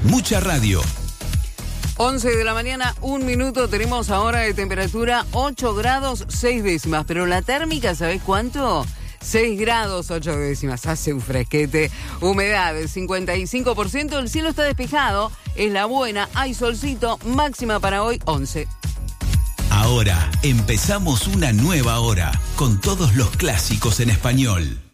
Mucha radio. 11 de la mañana, 1 minuto, tenemos ahora de temperatura 8 grados 6 décimas, pero la térmica, ¿sabés cuánto? 6 grados 8 décimas, hace un fresquete, humedad del 55%, el cielo está despejado, es la buena, hay solcito, máxima para hoy 11. Ahora empezamos una nueva hora con todos los clásicos en español.